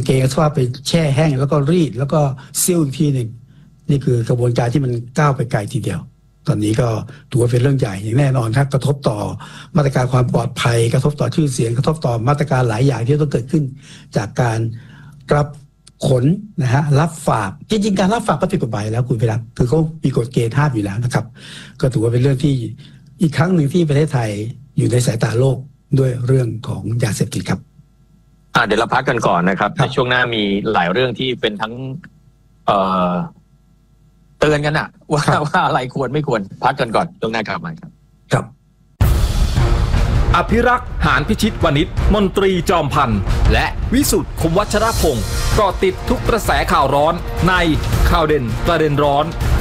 กงสภาพไปแช่แห้งแล้วก็รีดแล้วก็ซิ่วอีกทีหนึ่งนี่คือกระบวนการที่มันก้าวไปไกลทีเดียวตอนนี้ก็ถือว่าเป็นเรื่องใหญ่อย่างแน่นอนครับกระทบต่อมาตรการความปลอดภัยกระทบต่อชื่อเสียงกระทบต่อมาตรการหลายอย่างที่ต้องเกิดขึ้นจากการรับขนนะฮะรับฝากจริงๆการรับฝากก็ผิดกฎหมายแล้วคุณพิรัตน์คือเขามีกฎเกณฑ์ห้ามอยู่แล้วนะครับก็ถือว่าเป็นเรื่องที่อีกครั้งหนึ่งที่ประเทศไทยอยู่ในสายตาโลกด้วยเรื่องของยาเสพติดครับเดี๋ยวเราพักกันก่อนนะครับในช่วงหน้ามีหลายเรื่องที่เป็นทั้งเตือนกันว่าอะไรควรไม่ควรพักกันก่อนช่วงหน้ากลับมาครับอภิรักษ์หานพิชิตวณิชมนตรีจอมพันธ์และวิสุทธิ์คมวัชรพงศ์ก็ติดทุกกระแสข่าวร้อนในข่าวเด่นประเด็นร้อน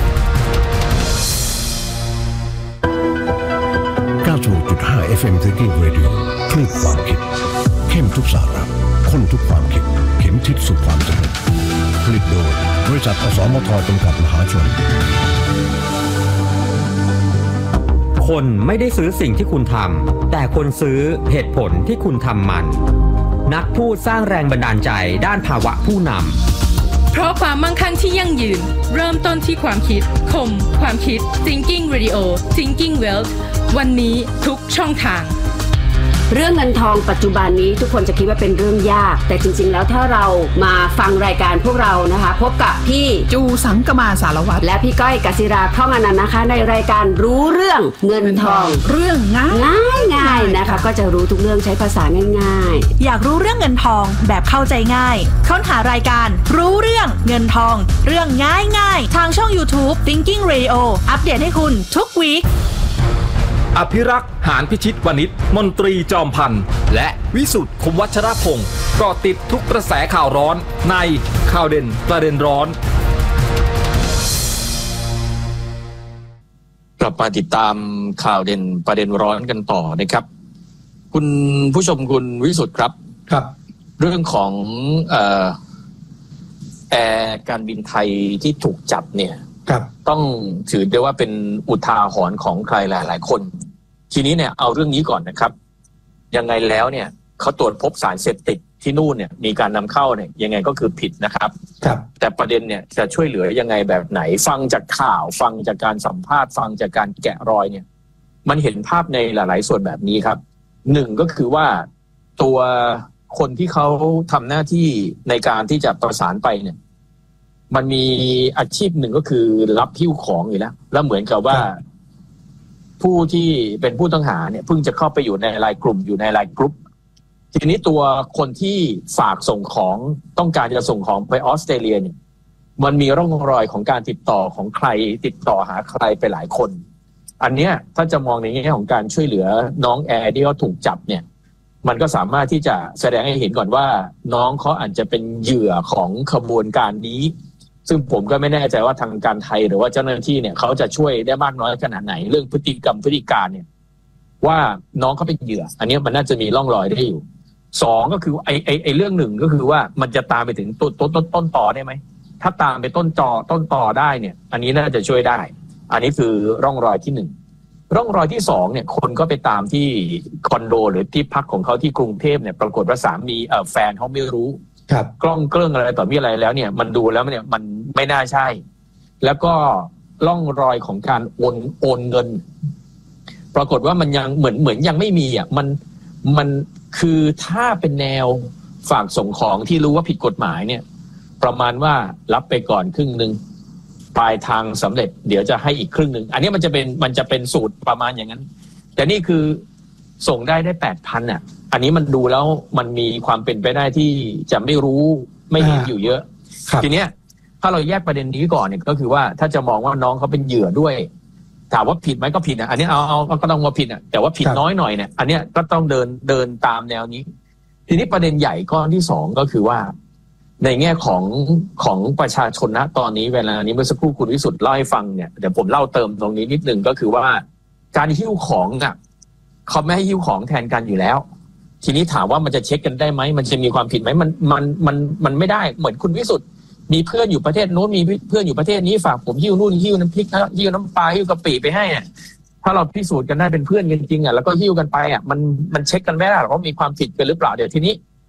96.5 FM Thinking Radio คลื่นความคิดเข้มทุกสาระข้นทุกความคิดเข็มทิศสู่ความสำเร็จผลิตโดยบริษัทอสมทจำกัดมหาชนคนไม่ได้ซื้อสิ่งที่คุณทำแต่คนซื้อเหตุผลที่คุณทำมันนักพูดสร้างแรงบันดาลใจด้านภาวะผู้นำเพราะความมั่งคั่งที่ยั่งยืนเริ่มต้นที่ความคิดคมความคิด Thinking Radio Thinking Wealth วันนี้ทุกช่องทางเรื่องเงินทองปัจจุบันนี้ทุกคนจะคิดว่าเป็นเรื่องยากแต่จริงๆแล้วถ้าเรามาฟังรายการพวกเรานะคะพบกับพี่จูสังกมาสารวัตรและพี่ก้อยกศิราท่องอนันต์นะคะในรายการรู้เรื่องเงินทองเรื่องง่ายนะคะก็จะรู้ทุกเรื่องใช้ภาษาง่ายๆอยากรู้เรื่องเงินทองแบบเข้าใจง่ายค้นหารายการรู้เรื่องเงินทองเรื่องง่ายๆทางช่อง YouTube Thinking Radio อัปเดตให้คุณทุกวีคอภิรักษ์หานพิชิตวณิชมนตรีจอมพันธ์และวิสุทธิ์คมวัชรพงศ์ก็ติดทุกกระแสข่าวร้อนในข่าวเด่นประเด็นร้อนกลับมาติดตามข่าวเด่นประเด็นร้อนกันต่อนะครับคุณผู้ชมคุณวิสุทธิ์ครับเรื่องของแอร์การบินไทยที่ถูกจับเนี่ยต้องถือได้ว่าเป็นอุทาหรณ์ของใครหลายๆคนทีนี้เนี่ยเอาเรื่องนี้ก่อนนะครับยังไงแล้วเนี่ยเขาตรวจพบสารเสพติดที่นู่นเนี่ยมีการนำเข้าเนี่ยยังไงก็คือผิดนะครับแต่ประเด็นเนี่ยจะช่วยเหลือยังไงแบบไหนฟังจากข่าวฟังจากการสัมภาษณ์ฟังจากการแกะรอยเนี่ยมันเห็นภาพในหลายๆส่วนแบบนี้ครับหนึ่งก็คือว่าตัวคนที่เขาทำหน้าที่ในการที่จะประสานไปเนี่ยมันมีอาชีพหนึ่งก็คือรับหิ้วของอยู่แล้วเหมือนกับว่าผู้ที่เป็นผู้ต้องหาเนี่ยเพิ่งจะเข้าไปอยู่ในไลน์กลุ่มอยู่ในไลน์กรุ๊ปทีนี้ตัวคนที่ฝากส่งของต้องการจะส่งของไปออสเตรเลียเนี่ยมันมีร่องรอยของการติดต่อของใครติดต่อหาใครไปหลายคนอันเนี้ยถ้าจะมองในแง่ของการช่วยเหลือน้องแอร์ที่เขาถูกจับเนี่ยมันก็สามารถที่จะแสดงให้เห็นก่อนว่าน้องเขาอาจจะเป็นเหยื่อของขบวนการนี้ซึ่งผมก็ไม่แน่ใจว่าทางการไทยหรือว่าเจ้าหน้าที่เนี่ยเขาจะช่วยได้มากน้อยขนาดไหนเรื่องพฤติกรรมพฤติการเนี่ยว่าน้องเขาเป็นเหยื่ออันนี้มันน่าจะมีร่องรอยได้อยู่สองก็คือไอ้เรื่องหนึ่งก็คือว่ามันจะตามไปถึงต้นต่อได้ไหมถ้าตามไปต้นต่อได้เนี่ยอันนี้น่าจะช่วยได้อันนี้คือร่องรอยที่หนึ่งร่องรอยที่สองเนี่ยคนก็ไปตามที่คอนโดหรือที่พักของเขาที่กรุงเทพเนี่ยปรากฏว่าสามีแฟนเขาไม่รู้กล้องเกลื่อนอะไรต่อมีอะไรแล้วเนี่ยมันดูแล้วเนี่ยมันไม่น่าใช่แล้วก็ร่องรอยของการโอนเงินปรากฏว่ามันยังเหมือนยังไม่มีอ่ะมันคือถ้าเป็นแนวฝากส่งของที่รู้ว่าผิดกฎหมายเนี่ยประมาณว่ารับไปก่อนครึ่งนึงปลายทางสำเร็จเดี๋ยวจะให้อีกครึ่งนึงอันนี้มันจะเป็นสูตรประมาณอย่างนั้นแต่นี่คือส่งได้ 8,000 อ่ะอันนี้มันดูแล้วมันมีความเป็นไปได้ที่จะไม่รู้ไม่เห็นอยู่เยอะทีเนี้ยถ้าเราแยกประเด็นนี้ก่อนเนี่ยก็คือว่าถ้าจะมองว่าน้องเขาเป็นเหยื่อด้วยถามว่าผิดไหมก็ผิดอ่ะอันนี้เอาก็ต้องว่าผิดอ่ะแต่ว่าผิดน้อยหน่อยเนี่ยอันเนี้ยก็ต้องเดินตามแนวนี้ทีนี้ประเด็นใหญ่ก้อนที่สองก็คือว่าในแง่ของประชาชนนะตอนนี้เวลานี้เมื่อสักครู่คุณวิสุทธิ์เล่าให้ฟังเนี่ยเดี๋ยวผมเล่าเติมตรงนี้นิดนึงก็คือว่าการหิ้วของอ่ะเขาไม่ให้หิ้วของแทนกันอยู่แล้วทีนี้ถามว่ามันจะเช็คกันได้ไหมมันจะมีความผิดไหมมันไม่ได้เหมือนคุณวิสุทธิ์มีเพื่อนอยู่ประเทศโน้นมีเพื่อนอยู่ประเทศนี้ฝากผมหิ้วนู่นหิ้วน้ำพริกหิ้วน้ำปลาหิ้วกะปิไปให้อ่ะถ้าเราพิสูจน์กันได้เป็นเพื่อนกันจริงอ่ะแล้วก็หิ้วกันไปอ่ะมันเช็คกันไม่ได้หรอกว่ามีความผิดกันหรือเปล่าเดี๋ยวทีนี้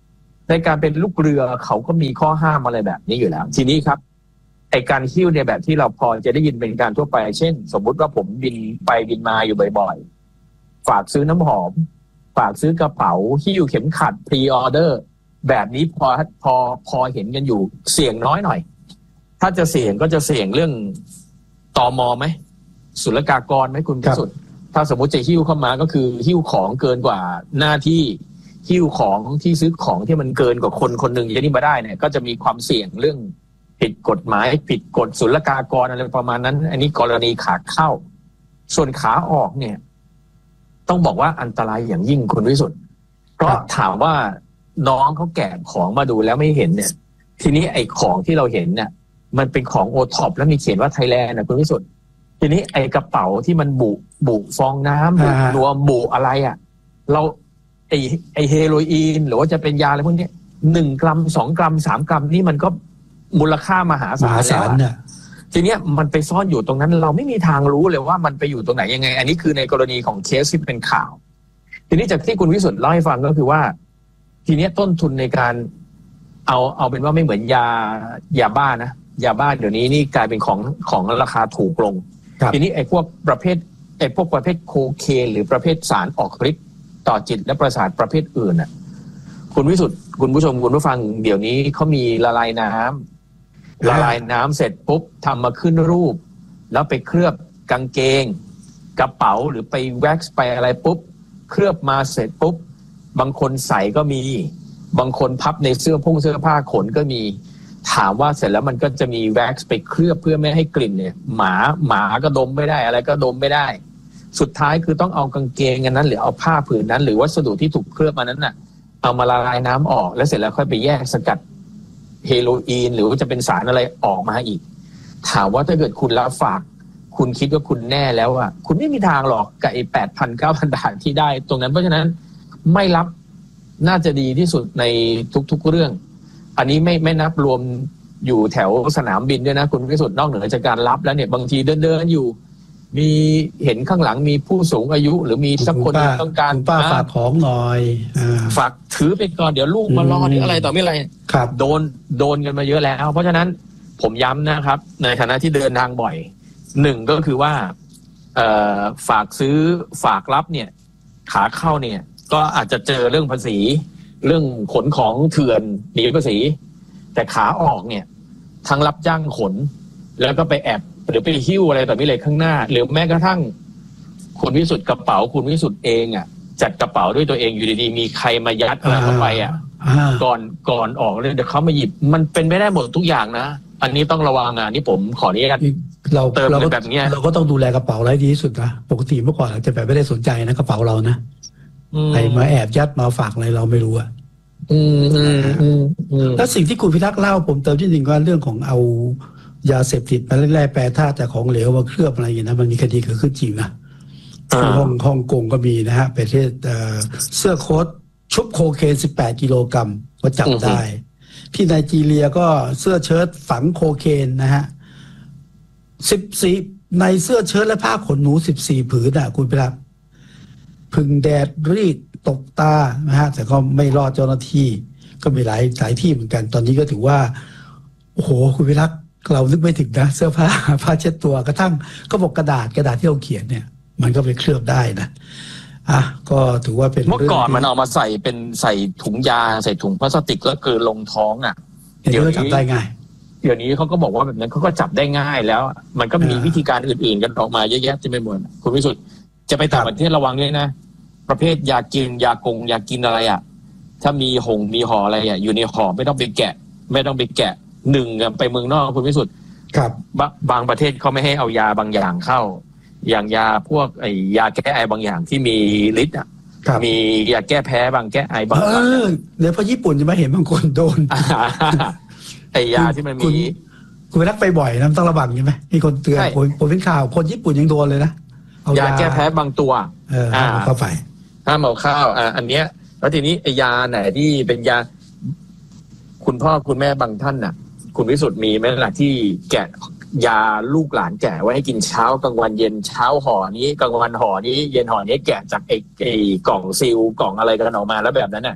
ในการเป็นลูกเรือเขาก็มีข้อห้ามอะไรแบบนี้อยู่แล้วทีนี้ครับไอการหิ้วในแบบที่เราพอจะได้ยินเป็นการทั่วไปเช่นสมมุติว่าผมบินไปบินมาอยู่บ่อยๆฝากซื้อน้ำหอมฝากซื้อกระเป๋าหิ้วเข็มขัดพรีออเดอร์แบบนี้พอเห็นกันอยู่เสี่ยงน้อยหน่อยถ้าจะเสี่ยงก็จะเสี่ยงเรื่องตม.ไหมศุลกากรไหมคุณพิสุทธิ์ถ้าสมมุติจะหิ้วเข้ามาก็คือหิ้วของเกินกว่าหน้าที่หิ้วของที่ซื้อของที่มันเกินกว่าคนคนหนึ่งจะนี่มาได้เนี่ยก็จะมีความเสี่ยงเรื่องผิดกฎหมายผิดกฎศุลกากรอะไรประมาณนั้นอันนี้กรณีขาเข้าส่วนขาออกเนี่ยต้องบอกว่าอันตรายอย่างยิ่งคุณวิสุทธิ์เพราะถามว่าน้องเขาแกะของมาดูแล้วไม่เห็นเนี่ยทีนี้ไอ้ของที่เราเห็นเนี่ยมันเป็นของโอท็อปแล้วมีเขียนว่าไทยแลนด์นะคุณวิสุทธิ์ทีนี้ไอ้กระเป๋าที่มันบุฟองน้ำบุบุอะไรอ่ะเราไอ้เฮโรอีนหรือว่าจะเป็นยาอะไรพวกนี้1 กรัม 2 กรัม 3 กรัมนี่มันก็มูลค่ามหาศาลแล้วทีเนี้ยมันไปซ่อนอยู่ตรงนั้นเราไม่มีทางรู้เลยว่ามันไปอยู่ตรงไหนยังไงอันนี้คือในกรณีของเคสที่เป็นข่าวทีนี้จากที่คุณวิสุทธิ์เล่าให้ฟังก็คือว่าทีเนี้ยต้นทุนในการเอาเป็นว่าไม่เหมือนยาบ้านะยาบ้าเดี๋ยวนี้นี่กลายเป็นของราคาถูกลงทีนี้ไอ้พวกประเภทโคเคนหรือประเภทสารออกฤทธิ์ต่อจิตและประสาทประเภทอื่นน่ะคุณวิสุทธิ์คุณผู้ชมคุณผู้ฟังเดี๋ยวนี้เขามีละลายน้ำเสร็จปุ๊บทำมาขึ้นรูปแล้วไปเคลือบกางเกงกระเป๋าหรือไปแว็กซ์ไปอะไรปุ๊บเคลือบมาเสร็จปุ๊บบางคนใส่ก็มีบางคนพับในเสื้อผ้าขนก็มีถามว่าเสร็จแล้วมันก็จะมีแว็กซ์ไปเคลือบเพื่อไม่ให้กลิ่นเนี่ยหมาก็ดมไม่ได้อะไรก็ดมไม่ได้สุดท้ายคือต้องเอากางเกงอันนั้นหรือเอาผ้าผืนนั้นหรือวัสดุที่ถูกเคลือบมานั้นน่ะเอามาละลายน้ำออกแล้วเสร็จแล้วค่อยไปแยกสกัดเฮโรอีนหรือว่าจะเป็นสารอะไรออกมาอีกถามว่าถ้าเกิดคุณรับฝากคุณคิดว่าคุณแน่แล้วอ่ะคุณไม่มีทางหรอกกับไอ้ 8,000-9,000 บาทที่ได้ตรงนั้นเพราะฉะนั้นไม่รับน่าจะดีที่สุดในทุกๆเรื่องอันนี้ไม่นับรวมอยู่แถวสนามบินด้วยนะคุณพิสุทธิ์นอกเหนือจากการรับแล้วเนี่ยบางทีเดินอยู่มีเห็นข้างหลังมีผู้สูงอายุหรือมีสักคนต้องการป้าฝากของหน่อยฝากถือไปก่อนเดี๋ยวลูกมารอหรืออะไรต่อไม่อะไรโดนกันมาเยอะแล้วเพราะฉะนั้นผมย้ำนะครับในฐานะที่เดินทางบ่อย1ก็คือว่าฝากซื้อฝากรับเนี่ยขาเข้าเนี่ยก็อาจจะเจอเรื่องภาษีเรื่องขนของเถื่อนหนีภาษีแต่ขาออกเนี่ยทั้งรับจ้างขนแล้วก็ไปแอบหรือไปหิ้วอะไรต่อไม่เลยข้างหน้าหรือแม้กระทั่งคุณวิสุทธิ์กระเป๋าคุณวิสุทธิ์เองอ่ะจัดกระเป๋าด้วยตัวเองอยู่ดีๆมีใครมายัดอะไรเข้าไปอ่ะก่อนออกเลยเดี๋ยวเขามาหยิบมันเป็นไม่ได้หมดทุกอย่างนะอันนี้ต้องระวังนี่ผมขออนุญาตเราเติมแบบนี้เราก็ต้องดูแลกระเป๋าให้ดีที่สุดนะปกติเมื่อก่อนเราจะแบบไม่ได้สนใจนะกระเป๋าเรานะใครมาแอบยัดมาฝากอะไรเราไม่รู้อ่ะแล้วสิ่งที่คุณพิทักษ์เล่าผมเติมที่หนึ่งว่าเรื่องของเอายาเสพติดมาแร่แปรธาตุจากของเหลวมาเคลือบอะไรอย่างนี้นะมันมีคดีเกิดขึ้นจริงนะฮ่องกงก็มีนะฮะประเทศเสื้อโค้ทชุบโคเคน18 กิโลกรัมก็จับได้ที่ไนจีเรียก็เสื้อเชิ้ตฝังโคเคนนะฮะ14ในเสื้อเชิ้ตและผ้าขนหนู14 ผืนอ่ะคุณพิทักษ์พึ่งแดดรีดตกตานะฮะแต่ก็ไม่รอดเจ้าหน้าที่ก็มีหลายที่เหมือนกันตอนนี้ก็ถือว่าโอ้โหคุณพิทักษ์เรานึกไม่ถึงนะเสื้อผ้าเช็ดตัวกระทั่งก็บอกกระดาษที่เราเขียนเนี่ยมันก็ไปเคลือบได้นะก็ถือว่าเป็นเมื่อก่อนมันเอามาใส่ถุงยาใส่ถุงพลาสติกแล้วเกินลงท้องอ่ะเดี๋ยวจับได้ง่ายเดี๋ยวนี้เขาก็บอกว่าแบบนั้นเขาก็จับได้ง่ายแล้วมันก็มีวิธีการอื่นๆกันออกมาเยอะแยะเต็มไปหมดคุณวิสุทธิ์จะไปต่างประเทศระวังด้วยนะประเภทยากินอะไรอ่ะถ้ามีห่ออะไรอ่ะอยู่ในห่อไม่ต้องไปแกะหนึ่งไปเมืองนอกคุณวิสุทธิ์ครับบางประเทศเขาไม่ให้เอายาบางอย่างเข้าอย่างยาพวกยาแก้ไอบางอย่างที่มีฤทธิ์อ่ะมียาแก้แพ้บางแก้ไอบางเดี๋ยวพอญี่ปุ่นจะมาเห็นบางคนโดนยาที่มันมีคุณไปรักไปบ่อยนะต้องระวังใช่ไหมมีคนเตือนผมเป็นข่าวคนญี่ปุ่นยังโดนเลยนะยาแก้แพ้บางตัวเข้าไปห้ามเอาเข้าอันเนี้ยแล้วทีนี้ยาไหนที่เป็นยาคุณพ่อคุณแม่บางท่านน่ะคุณวิสุทธิ์มีไหมล่ะที่แกะยาลูกหลานแกะไว้ให้กินเช้ากลางวันเย็นเช้าห่อนี้กลางวันห่อนี้เย็นห่อนี้แกะจากไอ้กล่องซีลกล่องอะไรกันออกมาแล้วแบบนั้นน่ะ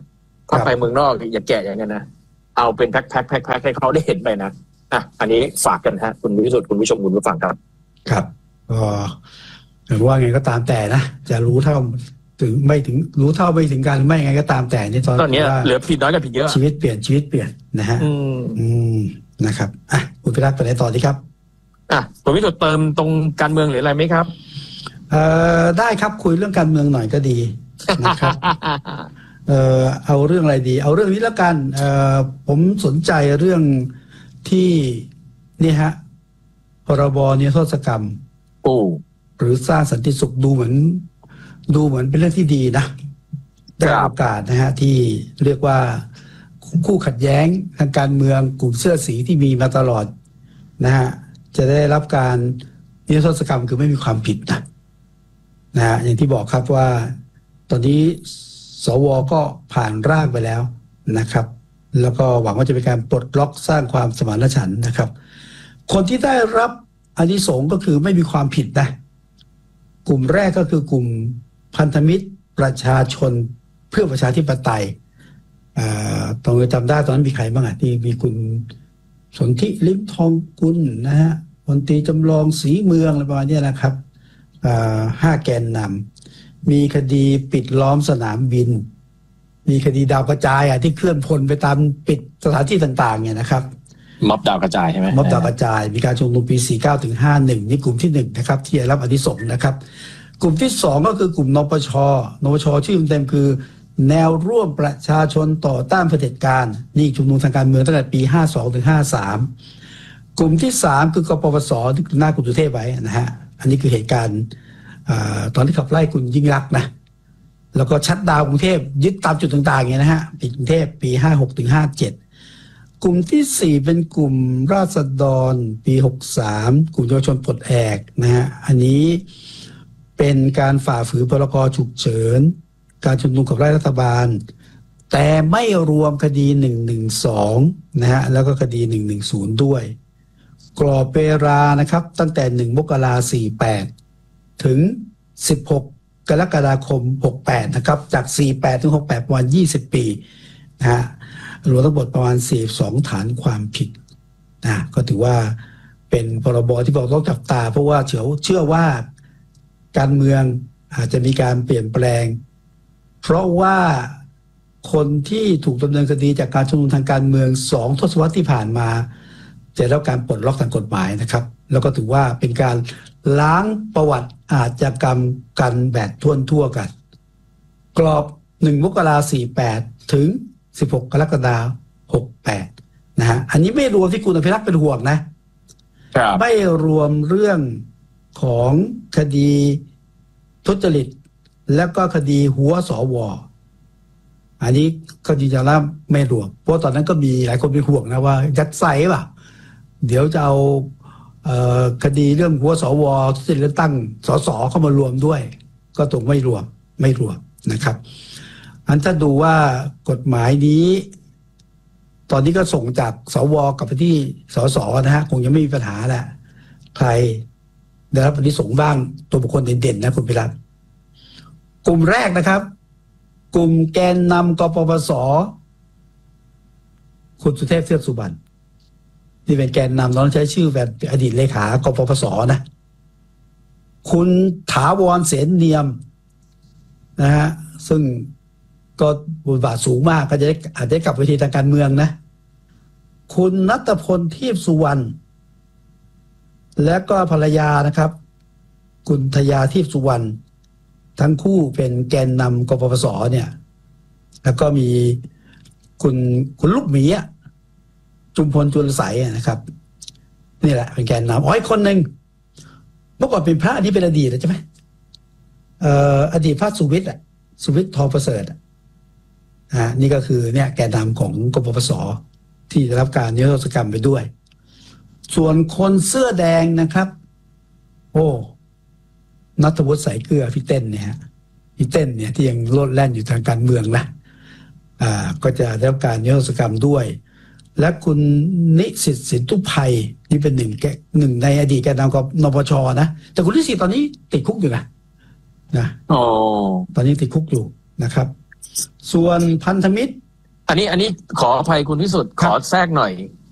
ถ้าไปเมืองนอกอย่าแกะอย่างนั้นนะเอาเป็นแพ็คให้เขาได้เห็นไปนะอันนี้ฝากกันฮะคุณวิสุทธิ์คุณผู้ชมคุณผู้ฟังครับครับก็หรือว่าไงก็ตามแต่นะจะรู้เท่าถึงไม่ถึงรู้เท่าไม่ถึงกันไม่ไงก็ตามแต่นี่ตอนนี้เหลือผิดน้อยกับผิดเยอะชีวิตเปลี่ยนนะฮะนะครับคุณพิรัตน์ไปไหนต่อดีครับคุณวิสุทธิ์เติมตรงการเมืองหรืออะไรไหมครับได้ครับคุยเรื่องการเมืองหน่อยก็ดีนะครับเอาเรื่องอะไรดีเอาเรื่องนี้แล้วกันผมสนใจเรื่องที่นี่ฮะพรบนิรโทษกรรมหรือสร้างสันติสุขดูเหมือนเป็นเรื่องที่ดีนะได้โอกาสนะฮะที่เรียกว่าคู่ขัดแย้งทางการเมืองกลุ่มเสื้อสีที่มีมาตลอดนะฮะจะได้รับการนิรโทษกรรมคือไม่มีความผิดนะฮะอย่างที่บอกครับว่าตอนนี้สวก็ผ่านร่างไปแล้วนะครับแล้วก็หวังว่าจะเป็นการปลดล็อกสร้างความสมานฉันท์นะครับคนที่ได้รับอานิสงส์ก็คือไม่มีความผิดนะกลุ่มแรกก็คือกลุ่มพันธมิตรประชาชนเพื่อประชาธิปไตยต้องจำได้ตอนนั้นมีใครบ้างที่มีคุณสนธิลิ้มทองกุลนะฮะพลตรีจำลองศรีเมืองอะไรประมาณนี้นะครับ5 แกนนำมีคดีปิดล้อมสนามบินมีคดีดาวกระจายที่เคลื่อนพลไปตามปิดสถานที่ต่างๆเนี่ยนะครับม็อบดาวกระจายใช่ไหมม็อบดาวกระจายมีการชุมนุมปี49 ถึง 51นี่กลุ่มที่1นะครับที่ได้รับอานิสงส์นะครับกลุ่มที่2ก็คือกลุ่มนปชชื่อเต็มคือแนวร่วมประชาชนต่อต้านเผด็จการนี่ชุมนุมทางการเมืองตั้งแต่ปี52 ถึง 53กลุ่มที่3คือกปปสที่หน้าคุณสุเทพไว้นะฮะอันนี้คือเหตุการณ์ตอนที่ขับไล่คุณยิ่งลักษณ์นะแล้วก็ชัตดาวน์กรุงเทพยึดตามจุดต่างๆอย่างนี้นะฮะปิดกรุงเทพปี56 ถึง 57กลุ่มที่4เป็นกลุ่มราษฎรปี63กลุ่มเยาวชนปลดแอกนะฮะอันนี้เป็นการฝ่าฝืนพรกฉุกเฉินการชุมนุมขับไล่รัฐบาลแต่ไม่รวมคดี112นะฮะแล้วก็คดี110ด้วยกรอบเวลานะครับตั้งแต่1 มกราคม 48ถึง16 กรกฎาคม 68นะครับจาก48 ถึง 68ประมาณ20 ปีนะฮะรวมทั้งหมดประมาณ42ฐานความผิดนะก็ถือว่าเป็นพรบที่บอกต้องจับตาเพราะว่าเชื่อว่าการเมืองอาจจะมีการเปลี่ยนแปลงเพราะว่าคนที่ถูกดำเนินคดีจากการชุมนุมทางการเมือง2 ทศวรรษที่ผ่านมาจะได้รับการปลดล็อกทางกฎหมายนะครับแล้วก็ถือว่าเป็นการล้างประวัติอาชญากรรมกันแบบทั่วกันกรอบ1 มกราคม 48ถึง16 กรกฎาคม 68นะฮะอันนี้ไม่รวมที่คุณอภิรักษ์เป็นห่วงนะไม่รวมเรื่องของคดีทุจริตแล้วก็คดีหัวสวอันนี้ก็ยืนยันว่าไม่รวมเพราะตอนนั้นก็มีหลายคนเป็นห่วงนะว่ายัดไส้ป่ะเดี๋ยวจะเอาคดีเรื่องหัวสวทุจริตเลือกตั้งสสเข้ามารวมด้วยก็ตรงไม่รวมนะครับอันถ้าดูว่ากฎหมายนี้ตอนนี้ก็ส่งจากสวกลับไปที่สสนะฮะคงยังไม่มีปัญหาแหละใครได้รับอานิสงส์บ้างตัวบุคคลเด่นๆนะคุณพิรัตน์กลุ่มแรกนะครับกลุ่มแกนนำกปปสคุณสุเทพเทือกสุบรรณที่เป็นแกนนำน้องใช้ชื่อแบบอดีตเลขากปปสนะคุณถาวรเสนเนียมนะฮะซึ่งก็บทบาทสูงมากก็จะได้อาจจะกลับเวทีทางการเมืองนะคุณณัฐพลทีพสุวรรณและก็ภรรยานะครับคุณทยาทีพสุวรรณทั้งคู่เป็นแกนนำกปปสเนี่ยแล้วก็มีคุณลูกหมีจุมพลจุลใสนะครับนี่แหละเป็นแกนนำอีกคนหนึ่งเมื่อก่อนเป็นพระอันนี้เป็นอดีตใช่ไหมอดีตพระสุวิทย์ทองประเสริฐนี่ก็คือเนี่ยแกนนำของกปปสที่ได้รับการนิรโทษกรรมไปด้วยส่วนคนเสื้อแดงนะครับณัฐวุฒิสายเกลือพี่เต้นเนี่ยพี่เต้นเนี่ยที่ยังโลดแล่นอยู่ทางการเมืองนะก็จะได้รับการนิรโทษกรรมด้วยและคุณนิสิตสินทุภัยนี่เป็นหนึ่งในอดีตแกนนำกนปชนะแต่คุณนิสิตตอนนี้ติดคุกอยู่นะตอนนี้ติดคุกอยู่นะครับส่วนพันธมิตรอันนี้ขออภัยคุณวิสุทธิ์ขอแทรกหน่อย